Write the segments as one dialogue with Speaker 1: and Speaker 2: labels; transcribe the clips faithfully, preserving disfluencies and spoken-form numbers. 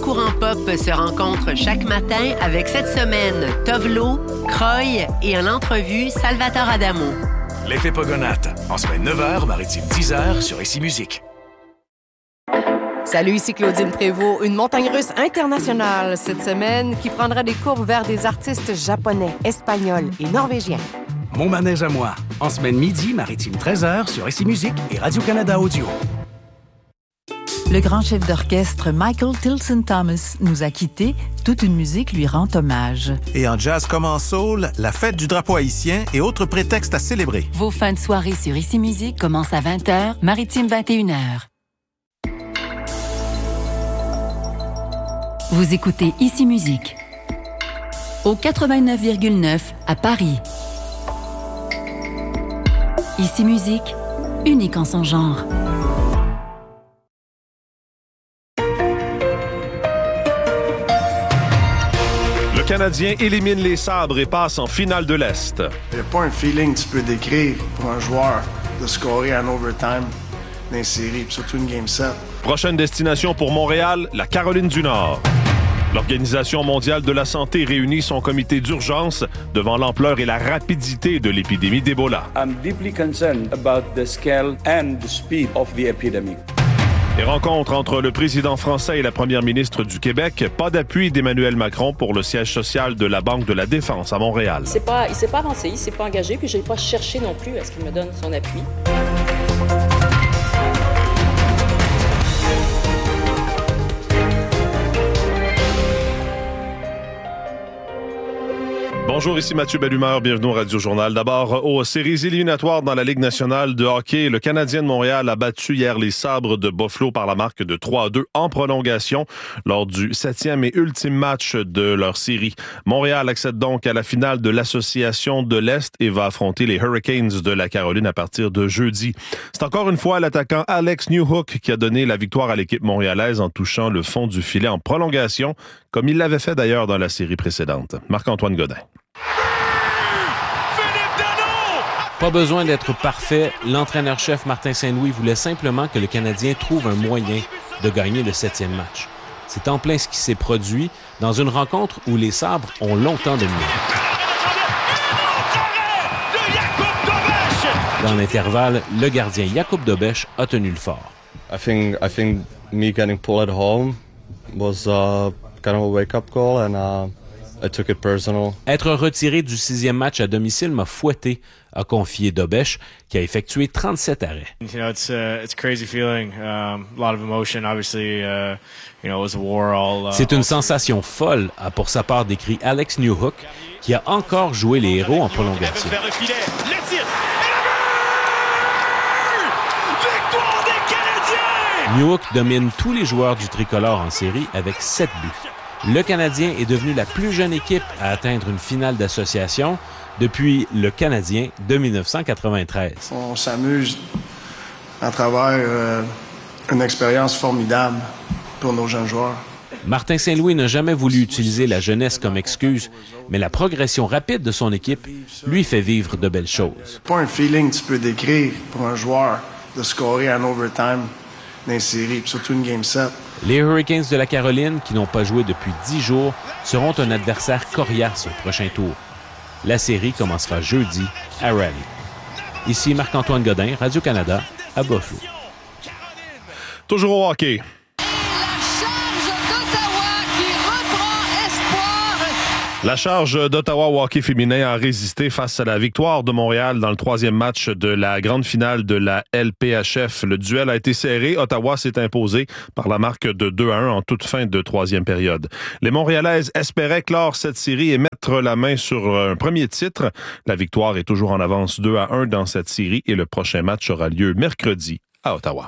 Speaker 1: courant pop se rencontrent chaque matin avec cette semaine Tovlo, Croy et en entrevue Salvatore Adamo.
Speaker 2: L'effet Pogonate, en semaine neuf heures, maritime dix heures sur Ici Musique.
Speaker 3: Salut, ici Claudine Prévost, une montagne russe internationale cette semaine qui prendra des courbes vers des artistes japonais, espagnols et norvégiens.
Speaker 4: Mon manège à moi, en semaine midi, maritime treize heures sur Ici Musique et Radio-Canada Audio.
Speaker 5: Le grand chef d'orchestre Michael Tilson Thomas nous a quittés. Toute une musique lui rend hommage.
Speaker 6: Et en jazz comme en soul, la fête du drapeau haïtien et autres prétextes à célébrer.
Speaker 5: Vos fins de soirée sur Ici Musique commencent à vingt heures, maritime vingt et une heures. Vous écoutez Ici Musique. Au quatre-vingt-neuf virgule neuf à Paris. Ici Musique, unique en son genre.
Speaker 7: Le Canadien élimine les Sabres et passe en finale de l'Est.
Speaker 8: Il n'y a pas un feeling que tu peux décrire pour un joueur de scorer en overtime dans une série, surtout une game sept.
Speaker 7: Prochaine destination pour Montréal, la Caroline du Nord. L'Organisation mondiale de la santé réunit son comité d'urgence devant l'ampleur et la rapidité de l'épidémie d'Ebola.
Speaker 9: I'm deeply concerned about the scale and the speed of the epidemic.
Speaker 7: Les rencontres entre le président français et la première ministre du Québec. Pas d'appui d'Emmanuel Macron pour le siège social de la Banque de la Défense à Montréal.
Speaker 10: C'est pas, il ne s'est pas avancé, il ne s'est pas engagé, puis je n'ai pas cherché non plus à ce qu'il me donne son appui.
Speaker 7: Bonjour, ici Mathieu Bellumeur, bienvenue au Radio-Journal. D'abord, aux séries éliminatoires dans la Ligue nationale de hockey, le Canadien de Montréal a battu hier les Sabres de Buffalo par la marque de trois à deux en prolongation lors du septième et ultime match de leur série. Montréal accède donc à la finale de l'Association de l'Est et va affronter les Hurricanes de la Caroline à partir de jeudi. C'est encore une fois l'attaquant Alex Newhook qui a donné la victoire à l'équipe montréalaise en touchant le fond du filet en prolongation, comme il l'avait fait d'ailleurs dans la série précédente. Marc-Antoine Godin.
Speaker 11: Pas besoin d'être parfait, l'entraîneur-chef Martin Saint-Louis voulait simplement que le Canadien trouve un moyen de gagner le septième match. C'est en plein ce qui s'est produit dans une rencontre où les Sabres ont longtemps dominé. Dans l'intervalle, le gardien Jakub Dobeš a tenu le fort.
Speaker 12: I think I think me getting pulled at home was uh, kind of a wake-up call and uh, I took it personal.
Speaker 11: Être retiré du sixième match à domicile m'a fouetté, a confié Dobeš, qui a effectué trente-sept arrêts.
Speaker 13: You know, it's a it's a crazy feeling. Um, a lot of emotion. Obviously, uh, you know, it was a war all. Uh,
Speaker 11: C'est une sensation folle, a pour sa part décrit Alex Newhook, qui a encore joué les héros en prolongation.
Speaker 14: Vers le filet, le tir, et le but! Victoire des Canadiens!
Speaker 11: Newhook domine tous les joueurs du tricolore en série avec sept buts. Le Canadien est devenu la plus jeune équipe à atteindre une finale d'association depuis le Canadien de dix-neuf cent quatre-vingt-treize.
Speaker 8: On s'amuse à travers euh, une expérience formidable pour nos jeunes joueurs.
Speaker 11: Martin Saint-Louis n'a jamais voulu utiliser la jeunesse comme excuse, mais la progression rapide de son équipe lui fait vivre de belles choses.
Speaker 8: Pas un feeling que tu peux décrire pour un joueur de scorer en overtime dans une série, surtout une game sept.
Speaker 11: Les Hurricanes de la Caroline, qui n'ont pas joué depuis dix jours, seront un adversaire coriace au prochain tour. La série commencera jeudi à Raleigh. Ici Marc-Antoine Godin, Radio-Canada, à Buffalo.
Speaker 7: Toujours au hockey. La charge d'Ottawa au hockey féminin a résisté face à la victoire de Montréal dans le troisième match de la grande finale de la L P H F. Le duel a été serré. Ottawa s'est imposé par la marque de deux à un en toute fin de troisième période. Les Montréalaises espéraient clore cette série et mettre la main sur un premier titre. La victoire est toujours en avance deux à un dans cette série et le prochain match aura lieu mercredi à Ottawa.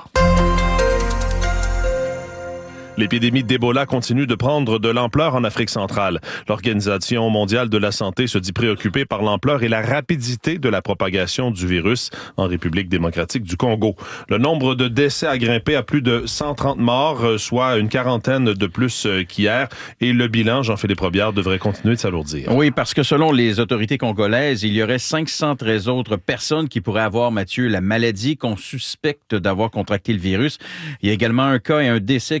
Speaker 7: L'épidémie d'Ebola continue de prendre de l'ampleur en Afrique centrale. L'Organisation mondiale de la santé se dit préoccupée par l'ampleur et la rapidité de la propagation du virus en République démocratique du Congo. Le nombre de décès a grimpé à plus de cent trente morts, soit une quarantaine de plus qu'hier. Et le bilan, Jean-Philippe Robillard, devrait continuer de s'alourdir.
Speaker 15: Oui, parce que selon les autorités congolaises, il y aurait cinq cent treize autres personnes qui pourraient avoir, Mathieu, la maladie qu'on suspecte d'avoir contracté le virus. Il y a également un cas et un décès qui ont été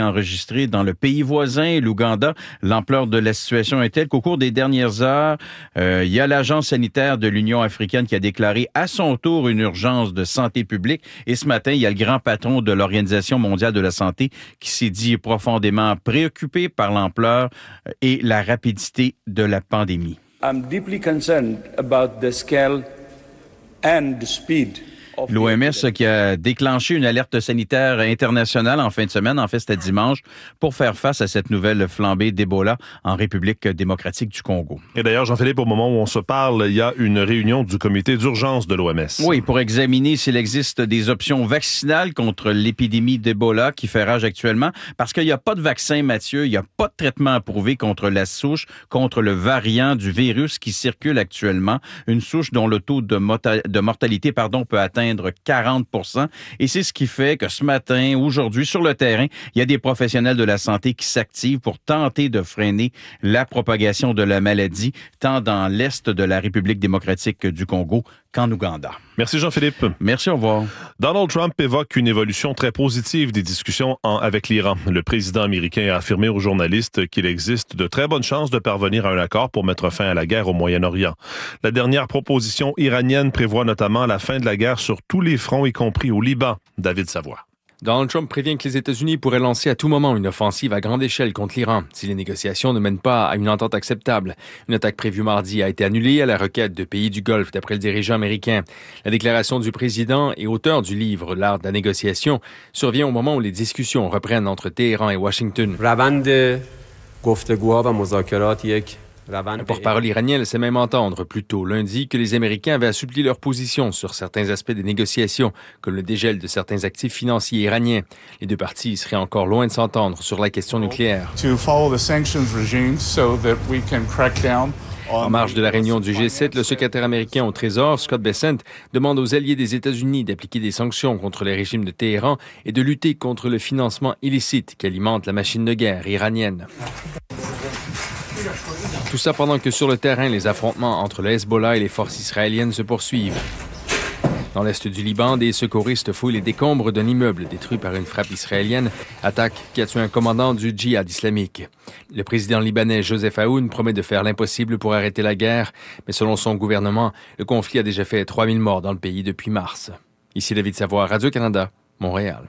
Speaker 15: enregistrés dans le pays voisin, l'Ouganda. L'ampleur de la situation est telle qu'au cours des dernières heures, euh, il y a l'Agence sanitaire de l'Union africaine qui a déclaré à son tour une urgence de santé publique. Et ce matin, il y a le grand patron de l'Organisation mondiale de la santé qui s'est dit profondément préoccupé par l'ampleur et la rapidité de la pandémie.
Speaker 9: I'm deeply concerned about the scale and the speed.
Speaker 15: L'O M S qui a déclenché une alerte sanitaire internationale en fin de semaine, en fait c'était dimanche, pour faire face à cette nouvelle flambée d'Ebola en République démocratique du Congo.
Speaker 7: Et d'ailleurs, Jean-Philippe, au moment où on se parle, il y a une réunion du comité d'urgence de l'O M S.
Speaker 15: Oui, pour examiner s'il existe des options vaccinales contre l'épidémie d'Ebola qui fait rage actuellement, parce qu'il n'y a pas de vaccin, Mathieu, il n'y a pas de traitement approuvé contre la souche, contre le variant du virus qui circule actuellement, une souche dont le taux de, mota- de mortalité pardon, peut atteindre quarante pour cent. Et c'est ce qui fait que ce matin, aujourd'hui, sur le terrain, il y a des professionnels de la santé qui s'activent pour tenter de freiner la propagation de la maladie, tant dans l'est de la République démocratique du Congo qu'en Ouganda.
Speaker 7: Merci Jean-Philippe.
Speaker 15: Merci, au revoir.
Speaker 7: Donald Trump évoque une évolution très positive des discussions en, avec l'Iran. Le président américain a affirmé aux journalistes qu'il existe de très bonnes chances de parvenir à un accord pour mettre fin à la guerre au Moyen-Orient. La dernière proposition iranienne prévoit notamment la fin de la guerre sur tous les fronts, y compris au Liban. David Savoie.
Speaker 16: Donald Trump prévient que les États-Unis pourraient lancer à tout moment une offensive à grande échelle contre l'Iran si les négociations ne mènent pas à une entente acceptable. Une attaque prévue mardi a été annulée à la requête de pays du Golfe, d'après le dirigeant américain. La déclaration du président et auteur du livre « L'art de la négociation » survient au moment où les discussions reprennent entre Téhéran et Washington. Le porte-parole iranien laissait même entendre plus tôt lundi que les Américains avaient assoupli leur position sur certains aspects des négociations, comme le dégel de certains actifs financiers iraniens. Les deux parties seraient encore loin de s'entendre sur la question nucléaire. En marge de la réunion du G sept, le secrétaire américain au Trésor, Scott Bessent, demande aux alliés des États-Unis d'appliquer des sanctions contre les régimes de Téhéran et de lutter contre le financement illicite qui alimente la machine de guerre iranienne. Tout ça pendant que sur le terrain, les affrontements entre le Hezbollah et les forces israéliennes se poursuivent. Dans l'est du Liban, des secouristes fouillent les décombres d'un immeuble détruit par une frappe israélienne, attaque qui a tué un commandant du djihad islamique. Le président libanais Joseph Aoun promet de faire l'impossible pour arrêter la guerre, mais selon son gouvernement, le conflit a déjà fait trois mille morts dans le pays depuis mars. Ici David Savoie, Radio-Canada, Montréal.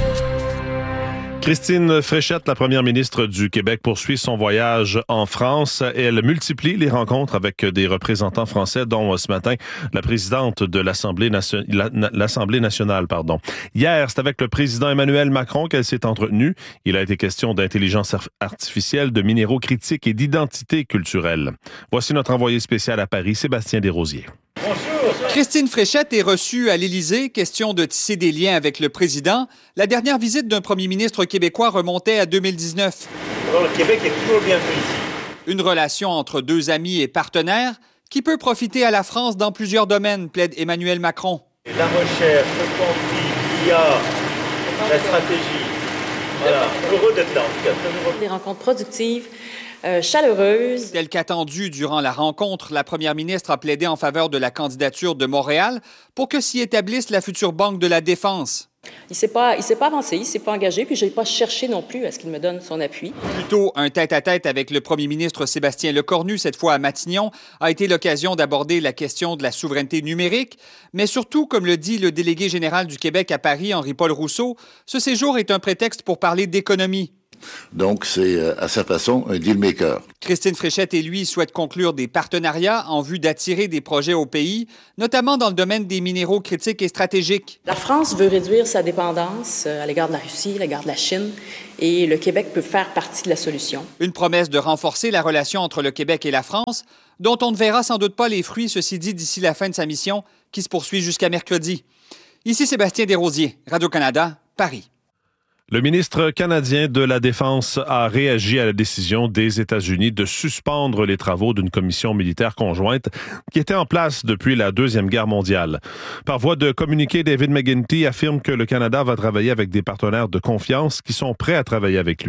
Speaker 7: Christine Fréchette, la première ministre du Québec, poursuit son voyage en France. Elle multiplie les rencontres avec des représentants français, dont ce matin la présidente de l'Assemblée, nation... l'Assemblée nationale. Pardon. Hier, c'est avec le président Emmanuel Macron qu'elle s'est entretenue. Il a été question d'intelligence artificielle, de minéraux critiques et d'identité culturelle. Voici notre envoyé spécial à Paris, Sébastien Desrosiers.
Speaker 17: Christine Fréchette est reçue à l'Élysée, question de tisser des liens avec le président. La dernière visite d'un premier ministre québécois remontait à deux mille dix-neuf.
Speaker 18: Alors, le Québec est toujours bienvenu ici.
Speaker 17: Une relation entre deux amis et partenaires qui peut profiter à la France dans plusieurs domaines, plaide Emmanuel Macron.
Speaker 18: La recherche, le conflit, l'I A, la stratégie. Voilà, heureux d'être là en tout cas.
Speaker 10: Des rencontres productives. Euh, chaleureuse.
Speaker 17: Tel qu'attendu durant la rencontre, la première ministre a plaidé en faveur de la candidature de Montréal pour que s'y établisse la future Banque de la Défense.
Speaker 10: Il ne s'est pas, il s'est pas avancé, il ne s'est pas engagé, puis je n'ai pas cherché non plus à ce qu'il me donne son appui.
Speaker 17: Plutôt, un tête-à-tête avec le premier ministre Sébastien Lecornu, cette fois à Matignon, a été l'occasion d'aborder la question de la souveraineté numérique, mais surtout, comme le dit le délégué général du Québec à Paris, Henri-Paul Rousseau, ce séjour est un prétexte pour parler d'économie.
Speaker 19: Donc, c'est à sa façon un deal-maker.
Speaker 17: Christine Fréchette et lui souhaitent conclure des partenariats en vue d'attirer des projets au pays, notamment dans le domaine des minéraux critiques et stratégiques.
Speaker 10: La France veut réduire sa dépendance à l'égard de la Russie, à l'égard de la Chine, et le Québec peut faire partie de la solution.
Speaker 17: Une promesse de renforcer la relation entre le Québec et la France, dont on ne verra sans doute pas les fruits, ceci dit, d'ici la fin de sa mission, qui se poursuit jusqu'à mercredi. Ici Sébastien Desrosiers, Radio-Canada, Paris.
Speaker 7: Le ministre canadien de la Défense a réagi à la décision des États-Unis de suspendre les travaux d'une commission militaire conjointe qui était en place depuis la Deuxième Guerre mondiale. Par voie de communiqué, David McGuinty affirme que le Canada va travailler avec des partenaires de confiance qui sont prêts à travailler avec lui.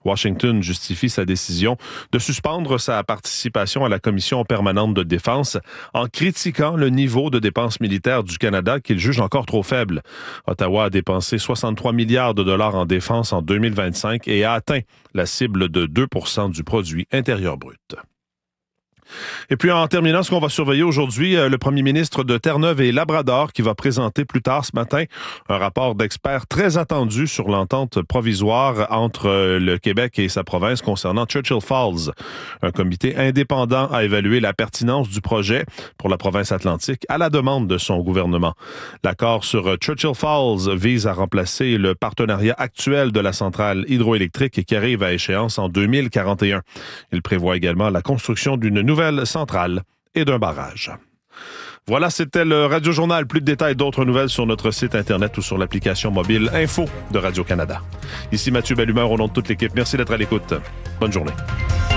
Speaker 7: Washington justifie sa décision de suspendre sa participation à la Commission permanente de défense en critiquant le niveau de dépenses militaires du Canada qu'il juge encore trop faible. Ottawa a dépensé soixante-trois milliards de dollars en défense en deux mille vingt-cinq et a atteint la cible de deux pour cent du produit intérieur brut. Et puis, en terminant, ce qu'on va surveiller aujourd'hui, le premier ministre de Terre-Neuve et Labrador qui va présenter plus tard ce matin un rapport d'experts très attendu sur l'entente provisoire entre le Québec et sa province concernant Churchill Falls. Un comité indépendant a évalué la pertinence du projet pour la province atlantique à la demande de son gouvernement. L'accord sur Churchill Falls vise à remplacer le partenariat actuel de la centrale hydroélectrique qui arrive à échéance en deux mille quarante et un. Il prévoit également la construction d'une nouvelle nouvelle centrale et d'un barrage. Voilà, c'était le Radio Journal. Plus de détails, d'autres nouvelles sur notre site Internet ou sur l'application mobile Info de Radio-Canada. Ici Mathieu Bellumeur au nom de toute l'équipe. Merci d'être à l'écoute. Bonne journée.